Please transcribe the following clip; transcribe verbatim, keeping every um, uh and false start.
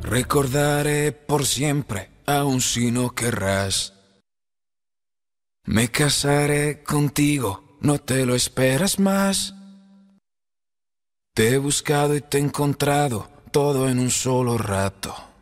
Recordaré por siempre, aun si no querrás. Me casaré contigo, no te lo esperas más. Te he buscado y te he encontrado, todo en un solo rato.